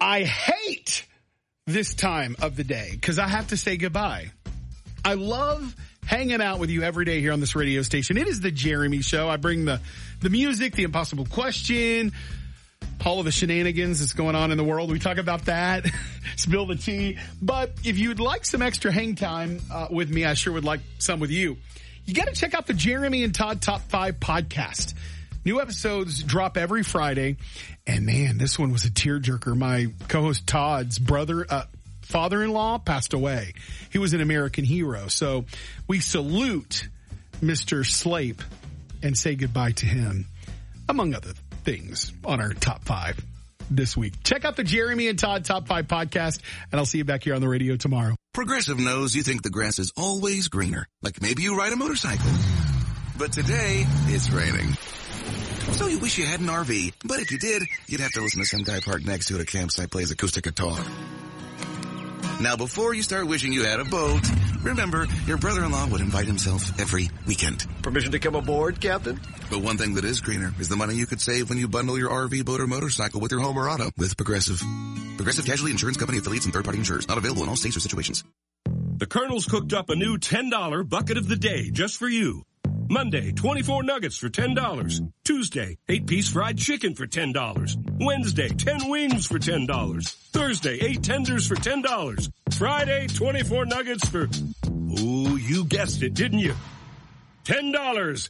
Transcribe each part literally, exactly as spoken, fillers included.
I hate this time of the day because I have to say goodbye. I love hanging out with you every day here on this radio station. It is the Jeremy Show. I bring the, the music, the impossible question, all of the shenanigans that's going on in the world. We talk about that, spill the tea. But if you'd like some extra hang time uh, with me, I sure would like some with you. You got to check out the Jeremy and Todd Top five podcast. New episodes drop every Friday. And man, this one was a tearjerker. My co-host Todd's brother, uh, father-in-law passed away. He was an American hero. So we salute Mister Slape and say goodbye to him, among other things, on our top five this week. Check out the Jeremy and Todd Top five podcast, and I'll see you back here on the radio tomorrow. Progressive knows you think the grass is always greener. Like maybe you ride a motorcycle. But today, it's raining. So you wish you had an R V, but if you did, you'd have to listen to some guy parked next to it at a campsite plays acoustic guitar. Now, before you start wishing you had a boat, remember, your brother-in-law would invite himself every weekend. Permission to come aboard, Captain? But one thing that is greener is the money you could save when you bundle your R V, boat, or motorcycle with your home or auto with Progressive. Progressive Casualty Insurance Company affiliates and third-party insurers. Not available in all states or situations. The Colonel's cooked up a new ten dollar bucket of the day just for you. Monday, twenty-four nuggets for ten dollars. Tuesday, eight-piece fried chicken for ten dollars. Wednesday, ten wings for ten dollars. Thursday, eight tenders for ten dollars. Friday, twenty-four nuggets for... Ooh, you guessed it, didn't you? ten dollars.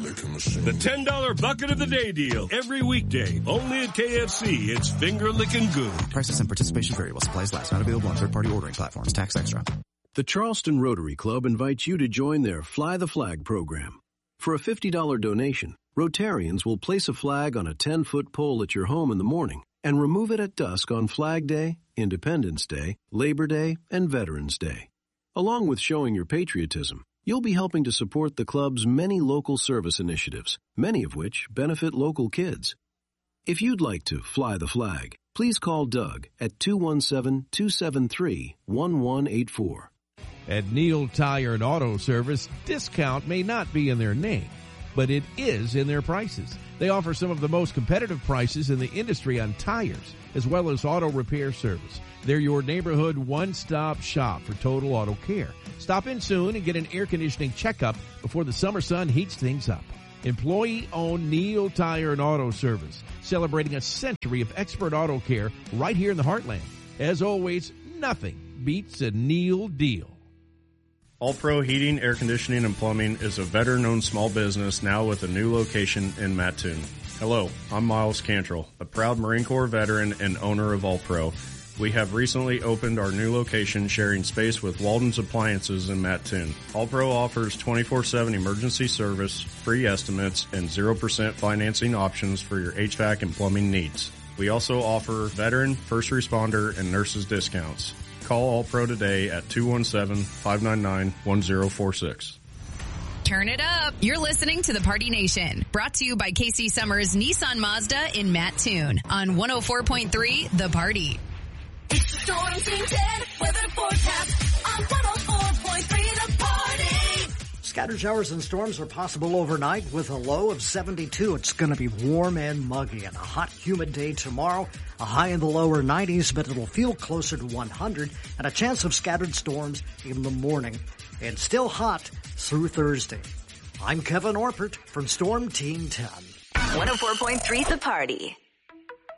The ten dollar bucket of the day deal. Every weekday, only at K F C. It's finger-licking good. Prices and participation vary while supplies last. Not available on third-party ordering platforms. Tax extra. The Charleston Rotary Club invites you to join their Fly the Flag program. For a fifty dollar donation, Rotarians will place a flag on a ten-foot pole at your home in the morning and remove it at dusk on Flag Day, Independence Day, Labor Day, and Veterans Day. Along with showing your patriotism, you'll be helping to support the club's many local service initiatives, many of which benefit local kids. If you'd like to fly the flag, please call Doug at two one seven, two seven three, one one eight four. At Neil Tire and Auto Service, discount may not be in their name, but it is in their prices. They offer some of the most competitive prices in the industry on tires, as well as auto repair service. They're your neighborhood one-stop shop for total auto care. Stop in soon and get an air conditioning checkup before the summer sun heats things up. Employee-owned Neil Tire and Auto Service, celebrating a century of expert auto care right here in the heartland. As always, nothing beats a Neil deal. All Pro Heating, Air Conditioning, and Plumbing is a veteran-owned small business now with a new location in Mattoon. Hello, I'm Miles Cantrell, a proud Marine Corps veteran and owner of All Pro. We have recently opened our new location sharing space with Walden's Appliances in Mattoon. All Pro offers twenty-four seven emergency service, free estimates, and zero percent financing options for your H V A C and plumbing needs. We also offer veteran, first responder, and nurses discounts. Call All Pro today at two one seven, five nine nine, one zero four six. Turn it up. You're listening to the Party Nation. Brought to you by Casey Summers Nissan Mazda in Mattoon on one oh four point three The Party. It's the Storm Team ten weather forecast on one oh four point three The Party. Scattered showers and storms are possible overnight with a low of seventy-two. It's going to be warm and muggy and a hot, humid day tomorrow. A high in the lower nineties, but it'll feel closer to one hundred and a chance of scattered storms in the morning. And still hot through Thursday. I'm Kevin Orpert from Storm Team ten. one oh four point three The Party.